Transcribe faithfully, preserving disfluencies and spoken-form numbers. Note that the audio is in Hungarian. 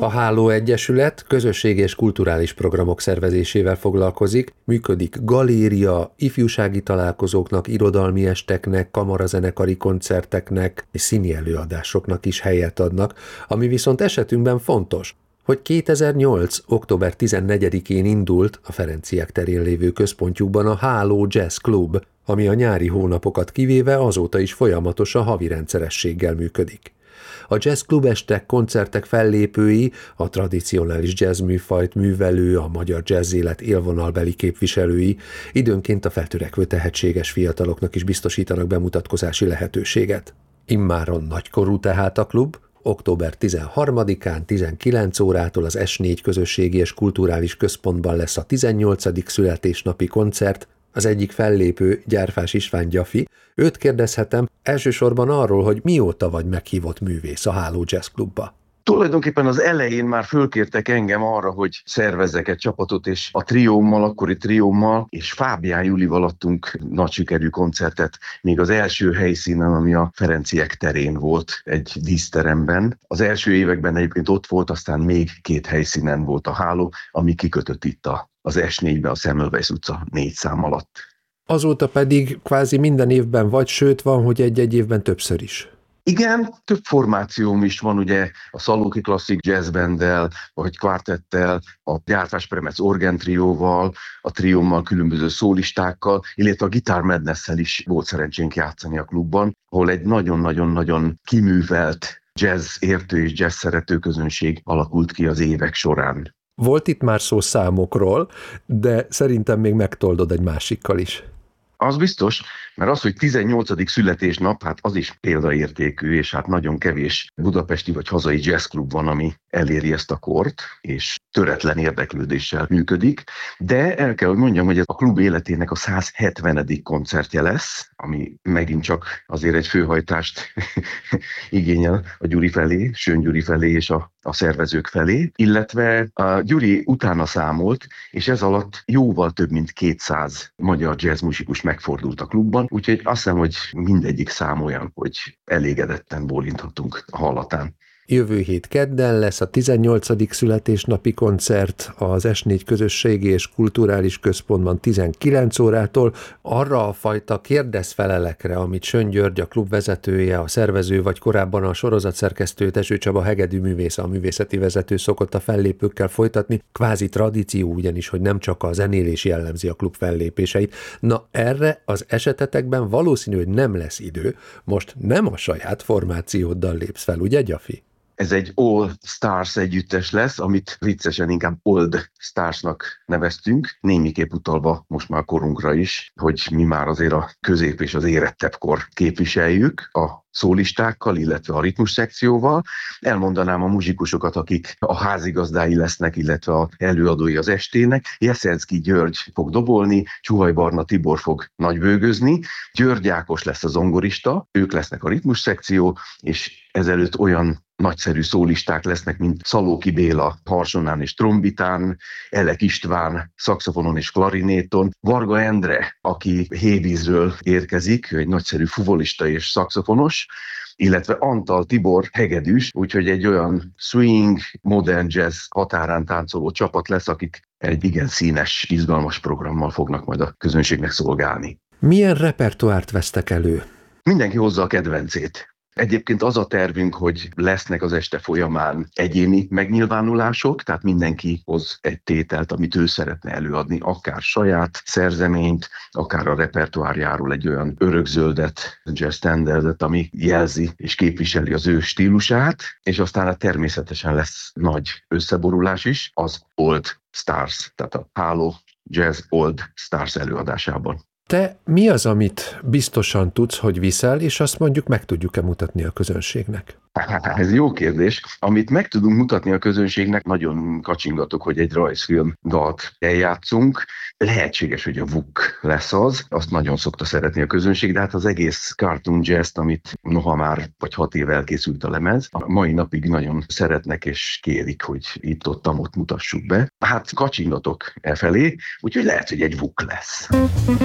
A Háló Egyesület közösségi és kulturális programok szervezésével foglalkozik, működik galéria, ifjúsági találkozóknak, irodalmi esteknek, kamarazenekari koncerteknek és színi előadásoknak is helyet adnak, ami viszont esetünkben fontos, hogy kétezer-nyolc. október tizennegyedikén indult a Ferenciek terén lévő központjukban a Háló Jazz Club, ami a nyári hónapokat kivéve azóta is folyamatosan havi rendszerességgel működik. A Jazz Club estek, koncertek fellépői, a tradicionális jazz műfajt művelő, a magyar jazz élet élvonalbeli képviselői időnként a feltörekvő tehetséges fiataloknak is biztosítanak bemutatkozási lehetőséget. Immáron nagykorú tehát a klub, október tizenharmadikán tizenkilenc órától az es négy közösségi és kulturális központban lesz a tizennyolcadik születésnapi koncert. Az egyik fellépő Gyárfás István Gyafi. Őt kérdezhetem elsősorban arról, hogy mióta vagy meghívott művész a Háló Jazz Clubba. Tulajdonképpen az elején már fölkértek engem arra, hogy szervezzek egy csapatot, és a triómmal, akkori triómmal, és Fábián Julival adtunk nagy sikerű koncertet, még az első helyszínen, ami a Ferenciek terén volt, egy díszteremben. Az első években egyébként ott volt, aztán még két helyszínen volt a Háló, ami kikötött itt a, az es négybe, a Semmelweis utca négy szám alatt. Azóta pedig kvázi minden évben vagy, sőt van, hogy egy-egy évben többször is. Igen, több formációm is van, ugye a Szalóki Klasszik Jazzbanddel, vagy kvartettel, a Gyárfás Premec Orgán trióval, a triómmal, különböző szólistákkal, illetve a Guitar Madness-szel is volt szerencsénk játszani a klubban, ahol egy nagyon-nagyon-nagyon kiművelt jazz értő és jazz szerető közönség alakult ki az évek során. Volt itt már szó számokról, de szerintem még megtoldod egy másikkal is. Az biztos, mert az, hogy tizennyolcadik születésnap, hát az is példaértékű, és hát nagyon kevés budapesti vagy hazai jazzklub van, ami eléri ezt a kort, és töretlen érdeklődéssel működik, de el kell, hogy mondjam, hogy ez a klub életének a száz hetvenedik koncertje lesz, ami megint csak azért egy főhajtást igényel a Gyuri felé, Sön Gyuri felé és a, a szervezők felé, illetve a Gyuri utána számolt, és ez alatt jóval több mint kétszáz magyar jazzmusikus megfordult a klubban, úgyhogy azt hiszem, hogy mindegyik szám olyan, hogy elégedetten bólinthatunk a hallatán. Jövő hét kedden lesz a tizennyolcadik születésnapi koncert az es négy közösségi és kulturális központban tizenkilenc órától. Arra a fajta kérdezfelelekre, amit Sön György, a klub vezetője, a szervező vagy korábban a sorozatszerkesztő Teső Csaba hegedűművész, a művészeti vezető szokott a fellépőkkel folytatni, kvázi tradíció ugyanis, hogy nem csak a zenélés jellemzi a klub fellépéseit. Na erre az esetetekben valószínű, hogy nem lesz idő, most nem a saját formációddal lépsz fel, ugye Gyafi? Ez egy All Stars együttes lesz, amit viccesen inkább Old Starsnak neveztünk, némiképp utalva most már korunkra is, hogy mi már azért a közép és az érettebb kor képviseljük a szólistákkal, illetve a ritmus szekcióval. Elmondanám a muzsikusokat, akik a házigazdái lesznek, illetve az előadói az estének. Jeszenszky György fog dobolni, Csuhaj Barna Tibor fog nagybőgözni, György Ákos lesz a zongorista, ők lesznek a ritmus szekció, és ezelőtt olyan nagyszerű szólisták lesznek, mint Szalóki Béla harsonán és trombitán, Elek István szaxofonon és klarinéton, Varga Endre, aki Hévízről érkezik, ő egy nagyszerű fuvolista és szaxofonos, illetve Antal Tibor hegedűs, úgyhogy egy olyan swing, modern jazz határán táncoló csapat lesz, akik egy igen színes, izgalmas programmal fognak majd a közönségnek szolgálni. Milyen repertoárt vesztek elő? Mindenki hozza a kedvencét. Egyébként az a tervünk, hogy lesznek az este folyamán egyéni megnyilvánulások, tehát mindenki hoz egy tételt, amit ő szeretne előadni, akár saját szerzeményt, akár a repertoárjáról egy olyan örökzöldet, jazz standardet, ami jelzi és képviseli az ő stílusát, és aztán természetesen lesz nagy összeborulás is az Old Stars, tehát a Háló Jazz Old Stars előadásában. Te mi az, amit biztosan tudsz, hogy viszel, és azt mondjuk meg tudjuk-e mutatni a közönségnek? Ez jó kérdés. Amit meg tudunk mutatni a közönségnek, nagyon kacsingatok, hogy egy rajzfilm dalt eljátszunk. Lehetséges, hogy a Vuk lesz az, azt nagyon szokta szeretni a közönség, de hát az egész cartoon jazz, amit noha már vagy hat éve elkészült a lemez, a mai napig nagyon szeretnek és kérik, hogy itt-ott ott mutassuk be. Hát kacsingatok e felé, úgyhogy lehet, hogy egy Vuk lesz.